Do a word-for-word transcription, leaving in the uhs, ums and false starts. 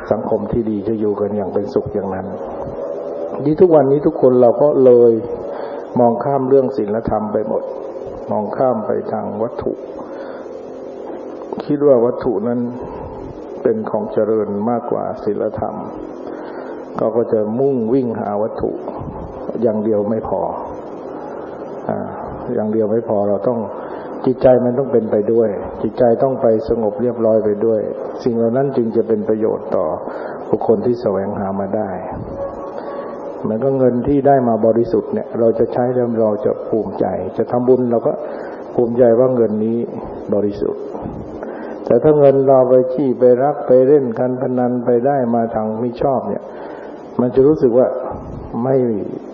สังคมที่ดีจะอยู่กันอย่างเป็นสุขอย่างนั้นที่ทุกวันนี้ทุกคนเราก็เลยมองข้ามเรื่องศีลธรรมไปหมดมองข้ามไปทางวัตถุคิดว่าวัตถุนั้นเป็นของเจริญมากกว่าศีลธรรมก็ก็จะมุ่งวิ่งหาวัตถุอย่างเดียวไม่พออ่าอย่างเดียวไม่พอเราต้องจิตใจมันต้องเป็นไปด้วยจิตใจต้องไปสงบเรียบร้อยไปด้วยสิ่งเหล่านั้นจึงจะเป็นประโยชน์ต่อบุคคลที่แสวงหามาได้มันก็เงินที่ได้มาบริสุทธิ์เนี่ยเราจะใช้แล้วเราจะภูมิใจจะทำบุญเราก็ภูมิใจว่าเงินนี้บริสุทธิ์แต่ถ้าเงินเราไปขี้ไปรักไปเล่นการพนันไปได้มาทางไม่ชอบเนี่ยมันจะรู้สึกว่าไม่